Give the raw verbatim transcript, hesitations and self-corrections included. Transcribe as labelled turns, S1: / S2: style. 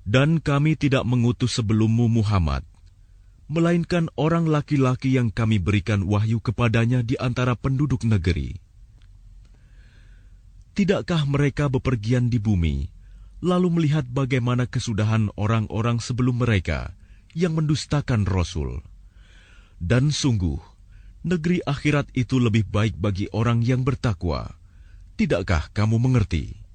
S1: Dan kami tidak mengutus sebelummu Muhammad, melainkan orang laki-laki yang kami berikan wahyu kepadanya di antara penduduk negeri. Tidakkah mereka bepergian di bumi, lalu melihat bagaimana kesudahan orang-orang sebelum mereka yang mendustakan Rasul? Dan sungguh, negeri akhirat itu lebih baik bagi orang yang bertakwa. Tidakkah kamu mengerti?